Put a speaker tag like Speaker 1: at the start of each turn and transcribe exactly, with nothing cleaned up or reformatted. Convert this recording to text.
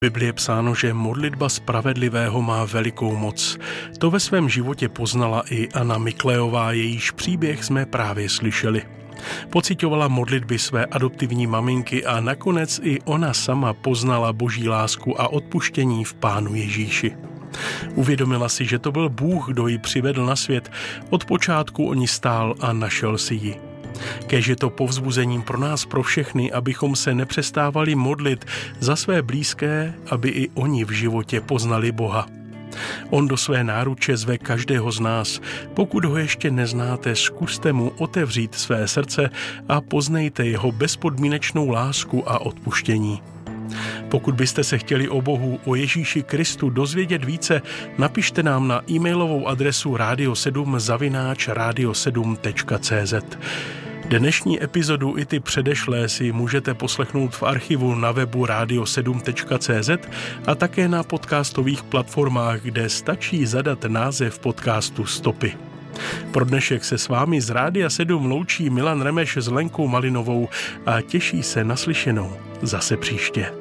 Speaker 1: V Biblii je psáno, že modlitba spravedlivého má velikou moc. To ve svém životě poznala i Anna Miklejová, jejíž příběh jsme právě slyšeli. Pocitovala modlitby své adoptivní maminky a nakonec i ona sama poznala Boží lásku a odpuštění v Pánu Ježíši. Uvědomila si, že to byl Bůh, kdo ji přivedl na svět. Od počátku o ní stál a našel si ji. Kéž je to povzbuzením pro nás, pro všechny, abychom se nepřestávali modlit za své blízké, aby i oni v životě poznali Boha. On do své náruče zve každého z nás. Pokud ho ještě neznáte, zkuste mu otevřít své srdce a poznejte jeho bezpodmínečnou lásku a odpuštění. Pokud byste se chtěli o Bohu, o Ježíši Kristu dozvědět více, napište nám na e-mailovou adresu radio sedm zavináč radio sedm tečka cé zet. Dnešní epizodu i ty předešlé si můžete poslechnout v archivu na webu radio sedm tečka cé zet a také na podcastových platformách, kde stačí zadat název podcastu Stopy. Pro dnešek se s vámi z Rádia sedm loučí Milan Remeš s Lenkou Malinovou a těší se na slyšenou zase příště.